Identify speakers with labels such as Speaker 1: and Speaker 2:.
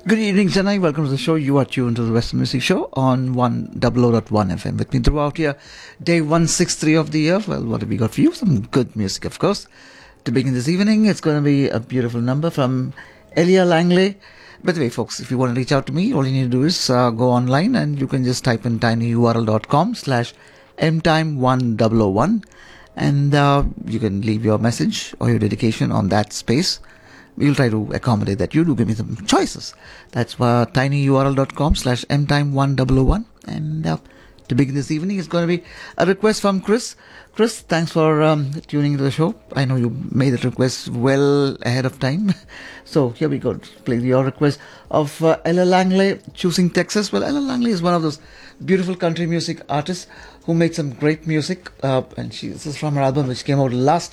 Speaker 1: Good evening, Chennai. Welcome to the show. You are tuned to the Western Music Show on 100.1 FM. With me throughout here, day 163 of the year. Well, what have we got for you? Some good music, of course. To begin this evening, it's going to be a beautiful number from Elia Langley. By the way, folks, if you want to reach out to me, all you need to do is go online and you can just type in tinyurl.com/mtime1001 and you can leave your message or your dedication on that space. We'll try to accommodate that. You do give me some choices. That's tinyurl.com/mtime1001. And to begin this evening, it's going to be a request from Chris. Chris, thanks for tuning into the show. I know you made that request well ahead of time. So here we go. Play your request of Ella Langley, Choosing Texas. Well, Ella Langley is one of those beautiful country music artists who makes some great music. And this is from her album which came out last